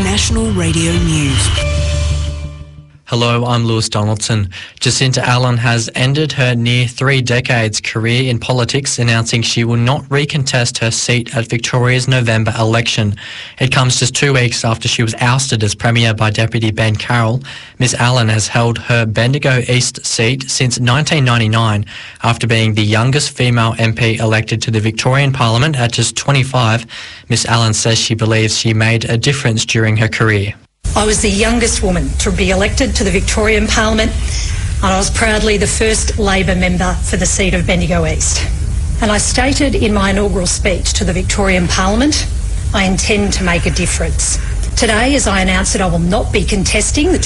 National Radio News. Hello, I'm Lewis Donaldson. Jacinta Allen has ended her near 3 decades career in politics, announcing she will not recontest her seat at Victoria's November election. It comes just 2 weeks after she was ousted as Premier by Deputy Ben Carroll. Ms Allen has held her Bendigo East seat since 1999, after being the youngest female MP elected to the Victorian Parliament at just 25. Ms Allen says she believes she made a difference during her career. I was the youngest woman to be elected to the Victorian Parliament, and I was proudly the first Labor member for the seat of Bendigo East. And I stated in my inaugural speech to the Victorian Parliament, I intend to make a difference. Today, as I announce that I will not be contesting the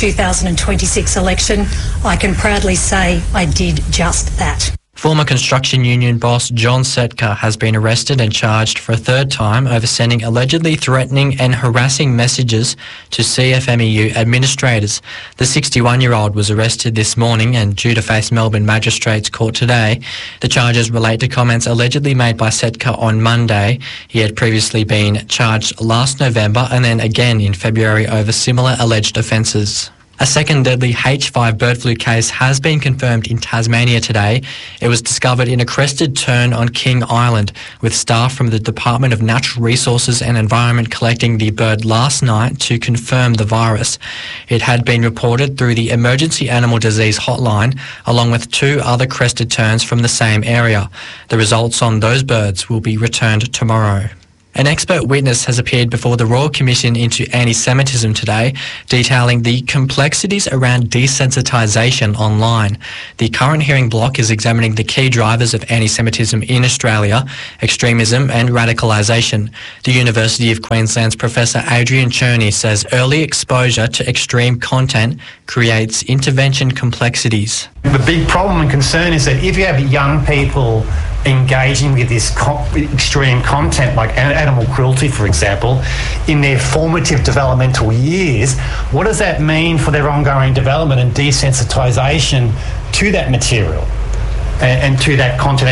2026 election, I can proudly say I did just that. Former construction union boss John Setka has been arrested and charged for a third time over sending allegedly threatening and harassing messages to CFMEU administrators. The 61-year-old was arrested this morning and due to face Melbourne Magistrates Court today. The charges relate to comments allegedly made by Setka on Monday. He had previously been charged last November and then again in February over similar alleged offences. A second deadly H5 bird flu case has been confirmed in Tasmania today. It was discovered in a crested tern on King Island, with staff from the Department of Natural Resources and Environment collecting the bird last night to confirm the virus. It had been reported through the Emergency Animal Disease Hotline, along with 2 other crested terns from the same area. The results on those birds will be returned tomorrow. An expert witness has appeared before the Royal Commission into Anti-Semitism today, detailing the complexities around desensitisation online. The current hearing block is examining the key drivers of anti-Semitism in Australia, extremism and radicalisation. The University of Queensland's Professor Adrian Cherney says early exposure to extreme content creates intervention complexities. The big problem and concern is that if you have young people engaging with this extreme content, like animal cruelty, for example, in their formative developmental years, what does that mean for their ongoing development and desensitisation to that material and to that content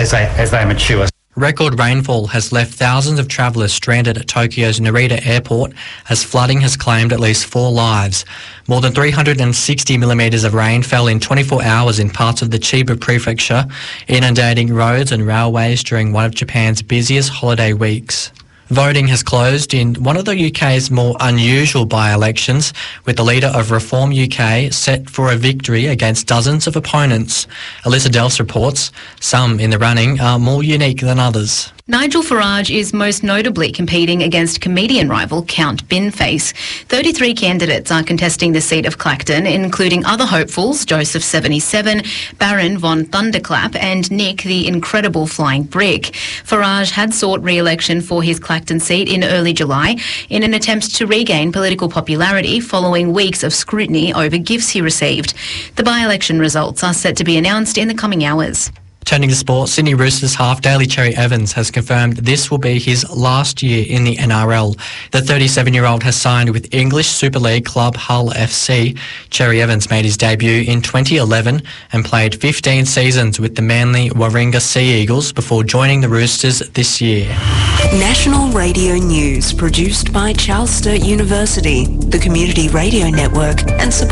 as they mature? Record rainfall has left thousands of travellers stranded at Tokyo's Narita Airport as flooding has claimed at least 4 lives. More than 360 millimetres of rain fell in 24 hours in parts of the Chiba prefecture, inundating roads and railways during one of Japan's busiest holiday weeks. Voting has closed in one of the UK's more unusual by-elections, with the leader of Reform UK set for a victory against dozens of opponents. Alyssa Dels reports some in the running are more unique than others. Nigel Farage is most notably competing against comedian rival Count Binface. 33 candidates are contesting the seat of Clacton, including other hopefuls Joseph 77, Baron von Thunderclap and Nick the Incredible Flying Brick. Farage had sought re-election for his Clacton seat in early July in an attempt to regain political popularity following weeks of scrutiny over gifts he received. The by-election results are set to be announced in the coming hours. Turning to sport, Sydney Roosters half Daly Cherry Evans has confirmed this will be his last year in the NRL. The 37-year-old has signed with English Super League club Hull FC. Cherry Evans made his debut in 2011 and played 15 seasons with the Manly Warringah Sea Eagles before joining the Roosters this year. National Radio News, produced by Charles Sturt University, the Community Radio Network, and